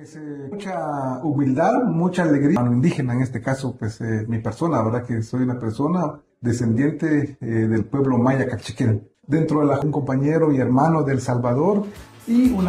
Mucha humildad, mucha alegría. Mano indígena, en este caso, pues mi persona, ¿verdad? Que soy una persona descendiente del pueblo maya cachiquel. Dentro de un compañero y hermano de El Salvador y una